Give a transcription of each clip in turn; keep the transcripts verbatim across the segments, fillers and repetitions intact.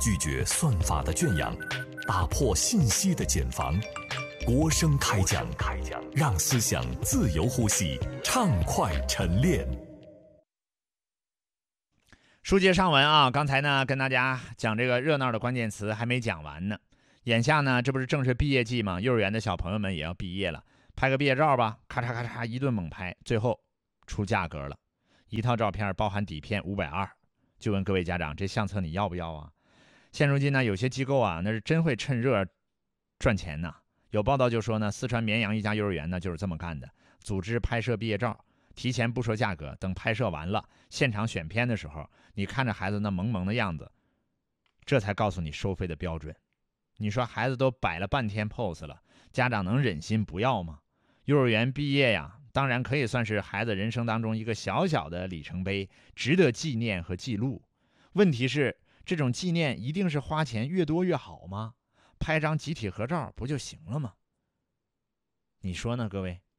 拒绝算法的圈养，打破信息的茧房。国声开讲，让思想自由呼吸，畅快沉淀。 书接上文啊，刚才呢跟大家讲这个热闹的关键词还没讲完呢。眼下呢，这不是正是毕业季吗？幼儿园的小朋友们也要毕业了，拍个毕业照吧，咔嚓咔嚓一顿猛拍，最后出价格了，一套照片包含底片五百二，就问各位家长，这相册你要不要啊？现如今呢，有些机构啊，那是真会趁热赚钱呐。有报道就说呢，四川绵阳一家幼儿园呢就是这么干的，组织拍摄毕业照，提前不说价格，等拍摄完了，现场选片的时候，你看着孩子那萌萌的样子，这才告诉你收费的标准。你说孩子都摆了半天 pose 了，家长能忍心不要吗？幼儿园毕业呀，当然可以算是孩子人生当中一个小小的里程碑，值得纪念和记录。问题是，这种纪念一定是花钱越多越好吗？拍张集体合照不就行了吗？你说呢，各位？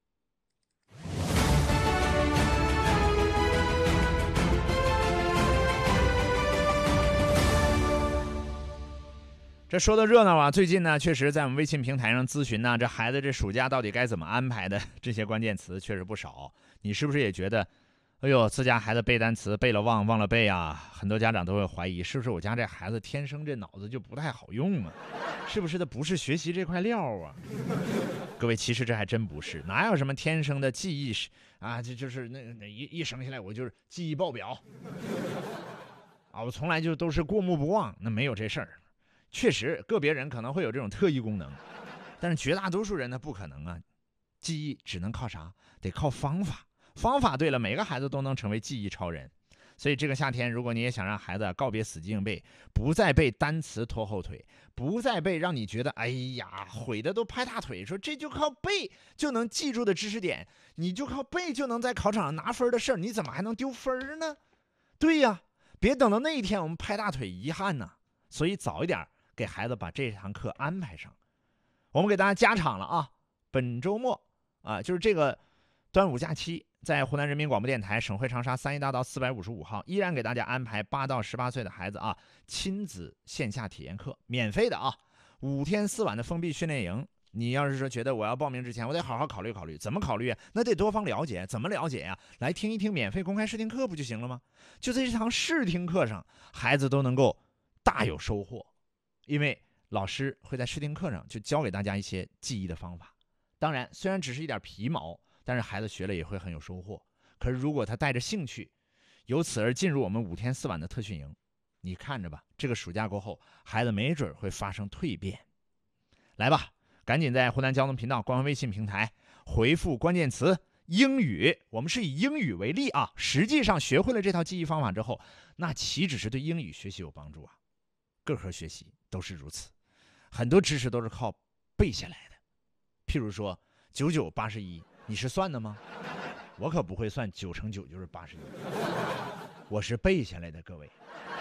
这说的热闹啊，最近呢，确实在我们微信平台上咨询呢，这孩子这暑假到底该怎么安排的，这些关键词确实不少。你是不是也觉得，哎呦，自家孩子背单词背了忘，忘了背啊？很多家长都会怀疑，是不是我家这孩子天生这脑子就不太好用啊？是不是他不是学习这块料啊？各位，其实这还真不是，哪有什么天生的记忆啊？这就是那那一一生下来我就是记忆爆表啊，我从来就都是过目不忘，那没有这事儿。确实，个别人可能会有这种特异功能，但是绝大多数人呢不可能啊。记忆只能靠啥？得靠方法。方法对了，每个孩子都能成为记忆超人。所以这个夏天，如果你也想让孩子告别死记硬背，不再被单词拖后腿，不再被让你觉得哎呀毁的都拍大腿，说这就靠背就能记住的知识点，你就靠背就能在考场上拿分的事儿，你怎么还能丢分呢？对呀，别等到那一天我们拍大腿遗憾呢。所以早一点给孩子把这堂课安排上。我们给大家加场了啊，本周末啊，就是这个端午假期，在湖南人民广播电台省会长沙三一大道四百五十五号，依然给大家安排八到十八岁的孩子啊，亲子线下体验课，免费的啊，五天四晚的封闭训练营。你要是说觉得我要报名之前，我得好好考虑考虑，怎么考虑啊？那得多方了解，怎么了解呀？来听一听免费公开试听课不就行了吗？就在这堂试听课上，孩子都能够大有收获，因为老师会在试听课上就教给大家一些记忆的方法。当然，虽然只是一点皮毛，但是孩子学了也会很有收获。可是如果他带着兴趣，由此而进入我们五天四晚的特训营，你看着吧，这个暑假过后，孩子没准会发生蜕变。来吧，赶紧在湖南交通频道官方微信平台回复关键词英语，我们是以英语为例啊。实际上学会了这套记忆方法之后，那岂止是对英语学习有帮助啊？各科学习都是如此，很多知识都是靠背下来的。譬如说九九八十一，你是算的吗？我可不会算九乘九就是八十一，我是背下来的，各位。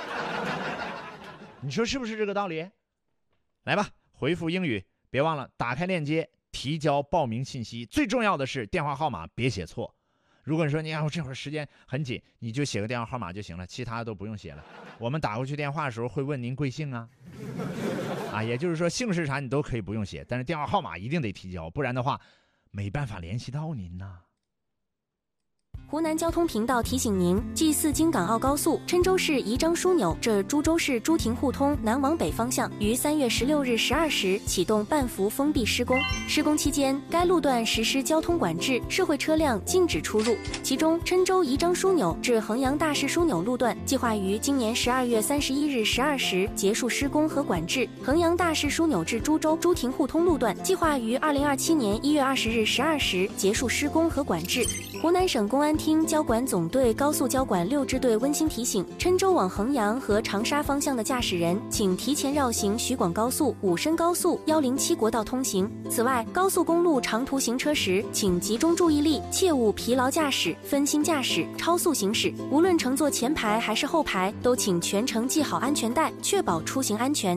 你说是不是这个道理？来吧，回复英语，别忘了打开链接提交报名信息，最重要的是电话号码别写错。如果你说你看我这会儿时间很紧，你就写个电话号码就行了，其他的都不用写了。我们打过去电话的时候会问您贵姓啊，啊，也就是说姓氏啥你都可以不用写，但是电话号码一定得提交，不然的话没办法联系到您呐。 湖南交通频道提醒您：G 四京港澳高速郴州市宜章枢纽至株洲市朱亭互通南往北方向于三月十六日十二时启动半幅封闭施工。施工期间，该路段实施交通管制，社会车辆禁止出入。其中，郴州宜章枢纽至衡阳大市枢纽路段计划于今年十二月三十一日十二时结束施工和管制；衡阳大市枢纽至株洲朱亭互通路段计划于二零二七年一月二十日十二时结束施工和管制。湖南省公安厅交管总队高速交管六支队温馨提醒：郴州往衡阳和长沙方向的驾驶人，请提前绕行徐广高速、武深高速、一零七国道通行。此外，高速公路长途行车时，请集中注意力，切勿疲劳驾驶、分心驾驶、超速行驶。无论乘坐前排还是后排，都请全程系好安全带，确保出行安全。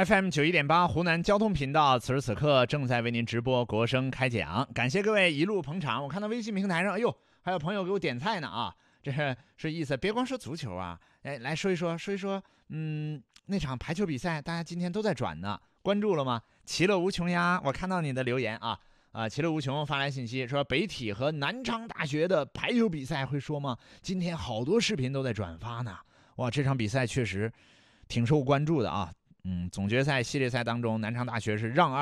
F M 九一点八湖南交通频道，此时此刻正在为您直播国声开讲，感谢各位一路捧场。我看到微信平台上，哎呦，还有朋友给我点菜呢啊，这是意思，别光说足球啊，哎，来说一说，说一说，嗯，那场排球比赛，大家今天都在转呢，关注了吗？其乐无穷呀，我看到你的留言啊。啊，其乐无穷发来信息说，北体和南昌大学的排球比赛会说吗？今天好多视频都在转发呢。哇，这场比赛确实挺受关注的啊。嗯，总决赛系列赛当中，南昌大学是让